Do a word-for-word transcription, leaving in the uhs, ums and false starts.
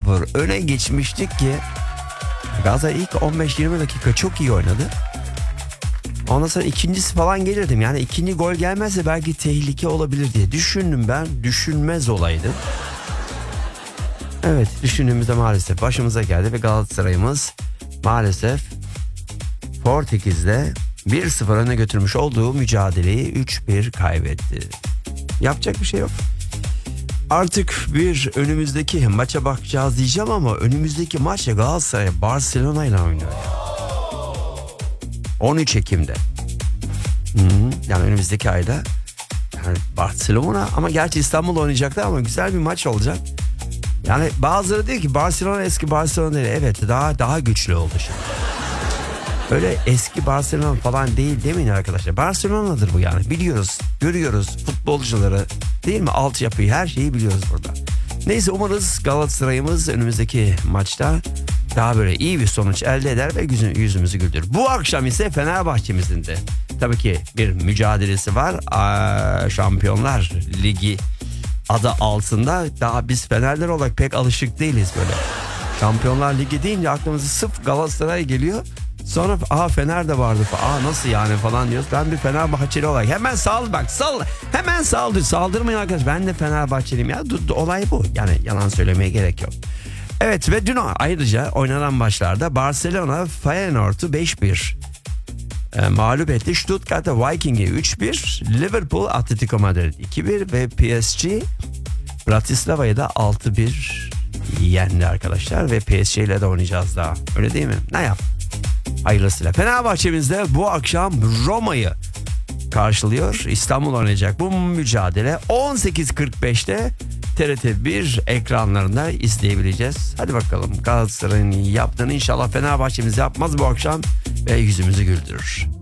sıfır öne geçmiştik ki Galatasaray ilk on beş yirmi dakika çok iyi oynadı. Ondan sonra ikincisi falan gelirdim. Yani ikinci gol gelmezse belki tehlike olabilir diye düşündüm ben. Düşünmez olaydım. Evet, düşündüğümüzde maalesef başımıza geldi ve Galatasaray'ımız maalesef Portekiz'de bir sıfır öne götürmüş olduğu mücadeleyi üç bir kaybetti. Yapacak bir şey yok. Artık bir önümüzdeki maça bakacağız diyeceğim ama önümüzdeki maç ya Galatasaray Barcelona ile oynuyor. on üç Ekim'de. Hı-hı. Yani önümüzdeki ayda yani Barcelona, ama gerçi İstanbul'da oynayacaklar ama güzel bir maç olacak. Yani bazıları diyor ki Barcelona eski Barcelona değil. Evet, daha daha güçlü oldu şimdi. Öyle eski Barcelona falan değil demeyin arkadaşlar. Barcelona'dır bu yani. Biliyoruz, görüyoruz futbolcuları, değil mi? Altyapıyı, her şeyi biliyoruz burada. Neyse, umarız Galatasaray'ımız önümüzdeki maçta daha böyle iyi bir sonuç elde eder ve yüzümüzü güldürür. Bu akşam ise Fenerbahçe'mizin de tabii ki bir mücadelesi var. Aa, Şampiyonlar Ligi adı altında. Daha biz Fenerler olarak pek alışık değiliz böyle. Şampiyonlar Ligi deyince aklımıza sırf Galatasaray geliyor. Sonra aa Fener de vardı. Aa nasıl yani falan diyoruz. Ben bir Fenerbahçeli olarak hemen sal bak sal hemen saldır saldırmayın arkadaş. Ben de Fenerbahçeliyim ya. D- d- olay bu. Yani yalan söylemeye gerek yok. Evet, ve dün ayrıca oynanan maçlarda Barcelona Feyenoord'u beş bir e, mağlup etti. Stuttgart'ta Viking'i üç bir, Liverpool Atletico Madrid iki bir ve P S G Bratislava'yı da altı bir yendi arkadaşlar. Ve P S G ile de oynayacağız daha. Öyle değil mi? Ne yap? Hayırlısıyla. Fenerbahçe'miz de bu akşam Roma'yı karşılıyor. İstanbul oynayacak bu mücadele on sekiz kırk beşte T R T bir ekranlarında izleyebileceğiz. Hadi bakalım, Galatasaray'ın yaptığını inşallah Fenerbahçe'miz yapmaz bu akşam ve yüzümüzü güldürür.